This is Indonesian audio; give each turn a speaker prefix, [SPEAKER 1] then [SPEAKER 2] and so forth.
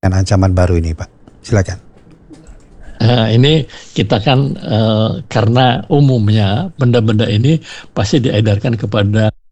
[SPEAKER 1] dengan ancaman baru ini, Pak? Silakan.
[SPEAKER 2] Ini kita kan karena umumnya benda-benda ini pasti diedarkan kepada